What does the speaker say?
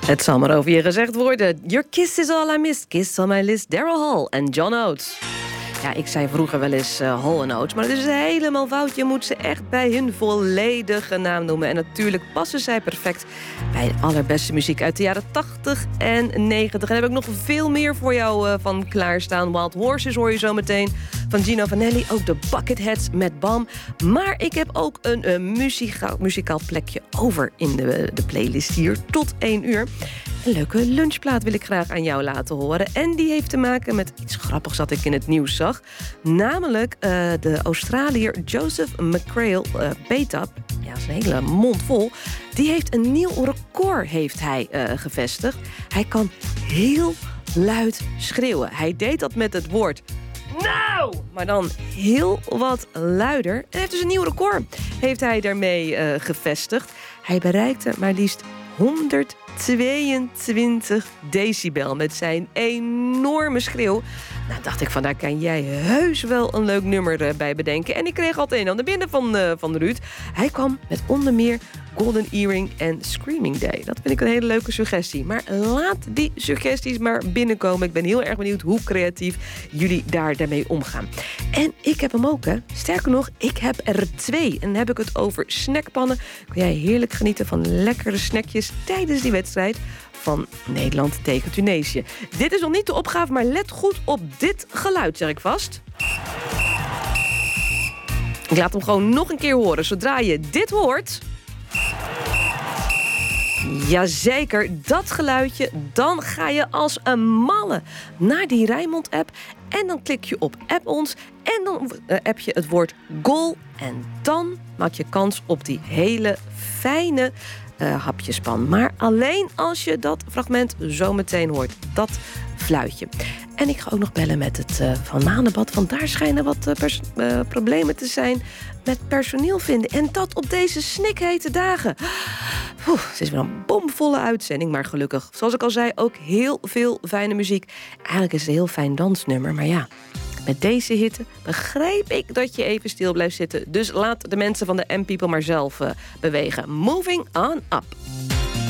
Het zal maar over je gezegd worden. Your kiss is all I miss. Kiss on my list. Daryl Hall en John Oates. Ja, ik zei vroeger wel eens Hall & Oates, maar dat is helemaal fout. Je moet ze echt bij hun volledige naam noemen. En natuurlijk passen zij perfect bij de allerbeste muziek uit de jaren 80 en 90. En heb ik nog veel meer voor jou van klaarstaan. Wild Horses hoor je zo meteen van Gino Vanelli. Ook de Bucketheads met Bam. Maar ik heb ook een muzikaal plekje over in de playlist hier tot 1 uur. Een leuke lunchplaat wil ik graag aan jou laten horen. En die heeft te maken met iets grappigs dat ik in het nieuws zag. Namelijk de Australiër Joseph McCrail Betap. Ja, dat is een hele mond vol. Die heeft een nieuw record gevestigd. Hij kan heel luid schreeuwen. Hij deed dat met het woord nou! Maar dan heel wat luider. En heeft dus een nieuw record heeft hij daarmee gevestigd. Hij bereikte maar liefst 122 decibel met zijn enorme schreeuw. Nou, dacht ik van, daar kan jij heus wel een leuk nummer bij bedenken. En ik kreeg al het een aan de binnen van Ruud. Hij kwam met onder meer Golden Earring en Screaming Day. Dat vind ik een hele leuke suggestie. Maar laat die suggesties maar binnenkomen. Ik ben heel erg benieuwd hoe creatief jullie daarmee omgaan. En ik heb hem ook, hè. Sterker nog, ik heb er 2. En dan heb ik het over snackpannen. Kun jij heerlijk genieten van lekkere snackjes tijdens die wedstrijd van Nederland tegen Tunesië. Dit is nog niet de opgave, maar let goed op dit geluid, zeg ik vast. Ik laat hem gewoon nog een keer horen. Zodra je dit hoort, jazeker, dat geluidje, dan ga je als een malle naar die Rijnmond-app en dan klik je op App ons en dan app je het woord goal en dan maak je kans op die hele fijne hapjespan. Maar alleen als je dat fragment zo meteen hoort, dat fluitje. En ik ga ook nog bellen met het Van Maandenbad, want daar schijnen wat problemen te zijn met personeel vinden. En dat op deze snikhete dagen. Het is weer een bomvolle uitzending, maar gelukkig, zoals ik al zei, ook heel veel fijne muziek. Eigenlijk is het een heel fijn dansnummer, maar ja, met deze hitte begrijp ik dat je even stil blijft zitten. Dus laat de mensen van de M-People maar zelf bewegen. Moving on up.